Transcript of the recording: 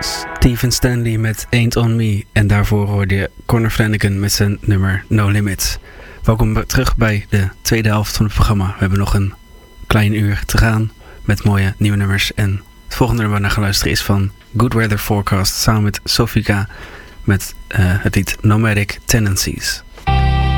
Steven Stanley met Ain't On Me. En daarvoor hoorde je Conor Flanagan met zijn nummer No Limits. Welkom terug bij de tweede helft van het programma. We hebben nog een klein uur te gaan met mooie nieuwe nummers. En het volgende nummer waar we naar gaan luisteren is van Good Weather Forecast samen met Sofika met het lied Nomadic Tendencies.